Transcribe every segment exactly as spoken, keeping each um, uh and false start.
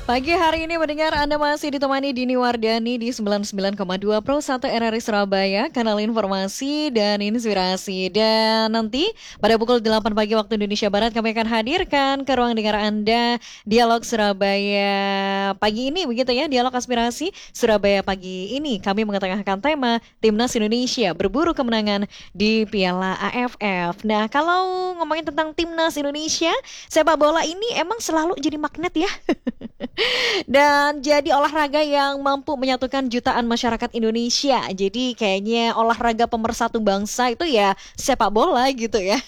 Pagi hari ini mendengar Anda masih ditemani Dini Wardani di sembilan puluh sembilan koma dua Pro satu R R I Surabaya, kanal informasi dan inspirasi. Dan nanti pada pukul delapan pagi waktu Indonesia Barat kami akan hadirkan ke ruang dengar Anda Dialog Surabaya pagi ini, begitu ya, Dialog Aspirasi Surabaya pagi ini. Kami mengetengahkan tema Timnas Indonesia berburu kemenangan di Piala A F F. Nah, kalau ngomongin tentang Timnas Indonesia, sepak bola ini emang selalu jadi magnet ya. Dan jadi olahraga yang mampu menyatukan jutaan masyarakat Indonesia. Jadi kayaknya olahraga pemersatu bangsa itu ya sepak bola gitu ya.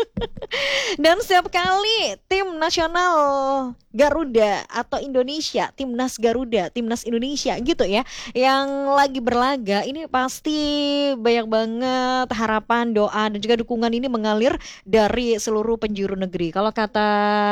Dan setiap kali tim nasional Garuda atau Indonesia, Timnas Garuda, Timnas Indonesia gitu ya, yang lagi berlaga, ini pasti banyak banget harapan, doa, dan juga dukungan ini mengalir dari seluruh penjuru negeri. Kalau kata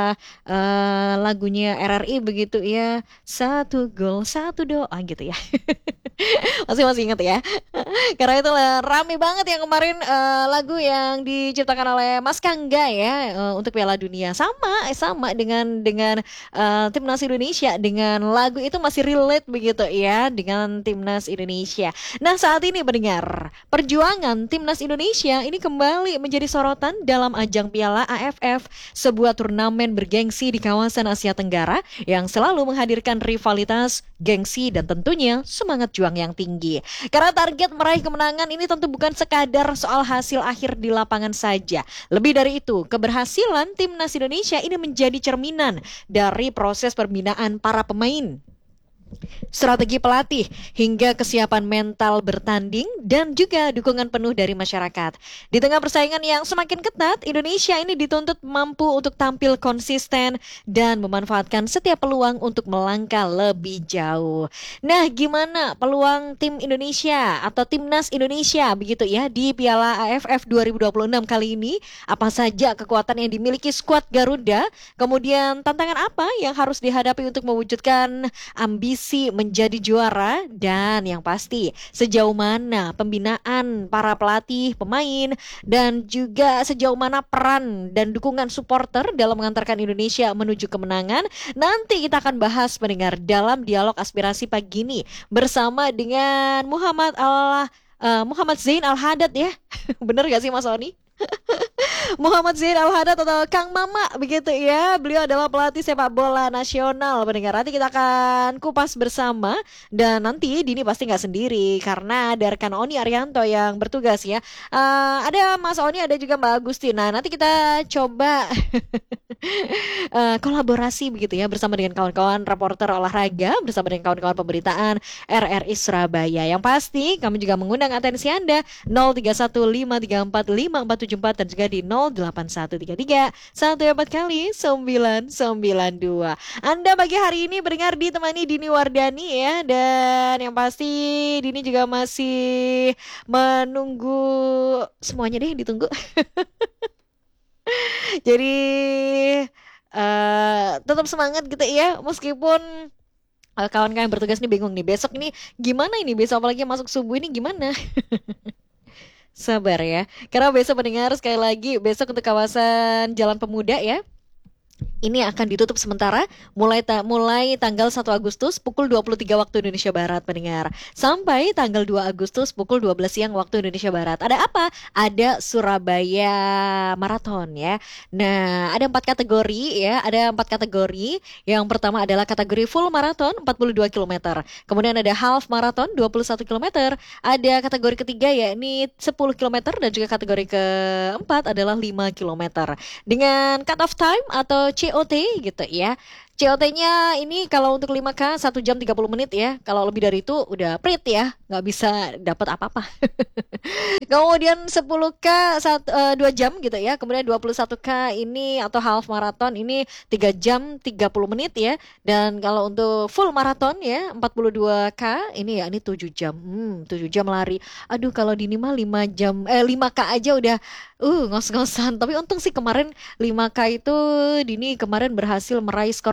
uh, lagunya R R I begitu ya, satu gol, satu doa gitu ya. Masih-masih ingat ya. Karena itu rame banget yang kemarin uh, lagu yang diciptakan oleh Mas Kangga ya uh, untuk Piala Dunia. Sama eh, sama dengan dengan uh, Timnas Indonesia, dengan lagu itu masih relate begitu ya dengan Timnas Indonesia. Nah, saat ini mendengar perjuangan Timnas Indonesia ini kembali menjadi sorotan dalam ajang Piala A F F, sebuah turnamen bergengsi di kawasan Asia Tenggara yang selalu menghadirkan rivalitas, gengsi, dan tentunya semangat juang yang tinggi. Karena target meraih kemenangan ini tentu bukan sekadar soal hasil akhir di lapangan saja. Lebih dari itu, keberhasilan Timnas Indonesia ini menjadi cerminan dari proses pembinaan para pemain, strategi pelatih, hingga kesiapan mental bertanding, dan juga dukungan penuh dari masyarakat. Di tengah persaingan yang semakin ketat, Indonesia ini dituntut mampu untuk tampil konsisten dan memanfaatkan setiap peluang untuk melangkah lebih jauh. Nah, gimana peluang tim Indonesia atau Timnas Indonesia begitu ya di Piala A F F dua ribu dua puluh enam kali ini? Apa saja kekuatan yang dimiliki skuad Garuda? Kemudian tantangan apa yang harus dihadapi untuk mewujudkan ambisi menjadi juara, dan yang pasti sejauh mana pembinaan para pelatih, pemain, dan juga sejauh mana peran dan dukungan supporter dalam mengantarkan Indonesia menuju kemenangan. Nanti kita akan bahas pendengar dalam Dialog Aspirasi pagi ini bersama dengan Muhammad Al uh, Muhammad Zain Al-Hadad ya. Bener gak sih Mas Oni? Muhammad Zain Al-Hadad atau Kang Mama begitu ya. Beliau adalah pelatih sepak bola nasional pendengar. Nanti kita akan kupas bersama. Dan nanti Dini pasti gak sendiri karena ada rekan Oni Arianto yang bertugas ya. uh, Ada Mas Oni, ada juga Mbak Agustina. Nanti kita coba uh, kolaborasi begitu ya bersama dengan kawan-kawan reporter olahraga, bersama dengan kawan-kawan pemberitaan R R I Surabaya. Yang pasti kami juga mengundang atensi Anda nol tiga satu lima tiga empat lima empat tujuh empat dan juga di nol delapan satu tiga tiga satu empat kali sembilan sembilan dua. Anda pagi hari ini mendengar ditemani Dini Wardani ya, dan yang pasti Dini juga masih menunggu semuanya deh, ditunggu. Jadi uh, tetap semangat gitu ya, meskipun uh, kawan-kawan yang bertugas nih bingung nih besok ini gimana, ini besok apalagi masuk subuh ini gimana. Sabar ya, karena besok mendengar sekali lagi, besok untuk kawasan Jalan Pemuda ya, ini akan ditutup sementara mulai ta- mulai tanggal satu Agustus pukul dua puluh tiga waktu Indonesia Barat pendengar, sampai tanggal dua Agustus pukul dua belas siang waktu Indonesia Barat. Ada apa? Ada Surabaya Marathon ya. Nah, ada empat kategori ya, ada empat kategori. Yang pertama adalah kategori full marathon empat puluh dua kilometer. Kemudian ada half marathon dua puluh satu kilometer. Ada kategori ketiga yakni sepuluh kilometer, dan juga kategori keempat adalah lima kilometer. Dengan cut off time atau C O T gitu ya. C O T-nya ini kalau untuk lima K satu jam tiga puluh menit ya. Kalau lebih dari itu udah prit ya, nggak bisa dapat apa-apa. Kemudian sepuluh K dua jam gitu ya. Kemudian dua puluh satu K ini atau half marathon ini tiga jam tiga puluh menit ya. Dan kalau untuk full marathon ya empat puluh dua K ini ya ini tujuh jam. Hmm, tujuh jam lari. Aduh, kalau di ini mah lima jam eh lima K aja udah uh ngos-ngosan. Tapi untung sih kemarin lima K itu Dini kemarin berhasil meraih skor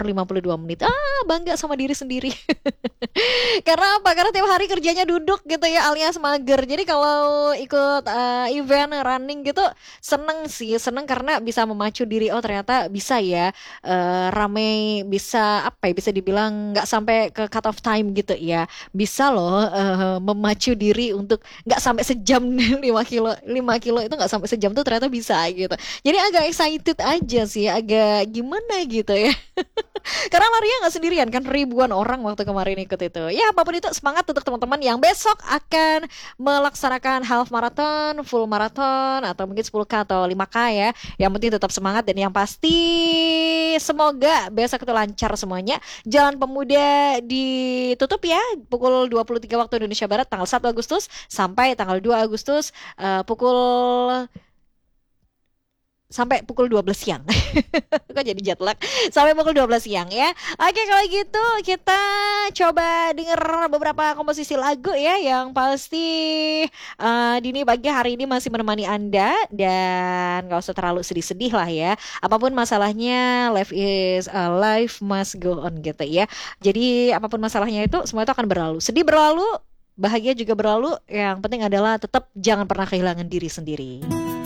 lima puluh dua menit. Ah, bangga sama diri sendiri. Karena apa? Karena tiap hari kerjanya duduk gitu ya, alias mager. Jadi kalau ikut uh, event running gitu seneng sih, seneng karena bisa memacu diri. Oh ternyata bisa ya, uh, rame, bisa apa ya, bisa dibilang nggak sampai ke cut off time gitu ya. Bisa loh uh, memacu diri untuk nggak sampai sejam. lima kilo lima kilo itu nggak sampai sejam tuh ternyata bisa gitu. Jadi agak excited aja sih, agak gimana gitu ya. Karena larinya nggak sendirian kan, ribuan orang waktu kemarin ikut itu. Ya apapun itu, semangat untuk teman-teman yang besok akan melaksanakan half marathon, full marathon, atau mungkin sepuluh K atau lima K ya. Yang penting tetap semangat, dan yang pasti semoga besok itu lancar semuanya. Jalan Pemuda ditutup ya pukul dua puluh tiga waktu Indonesia Barat tanggal satu Agustus sampai tanggal dua Agustus uh, pukul sampai pukul dua belas siang. Kok jadi jet lag? Sampai pukul dua belas siang ya. Oke, kalau gitu kita coba denger beberapa komposisi lagu ya, yang pasti uh, Dini pagi hari ini masih menemani Anda, dan gak usah terlalu sedih-sedih lah ya. Apapun masalahnya, life is uh, life must go on gitu ya. Jadi apapun masalahnya itu, semua itu akan berlalu. Sedih berlalu, bahagia juga berlalu. Yang penting adalah tetap jangan pernah kehilangan diri sendiri.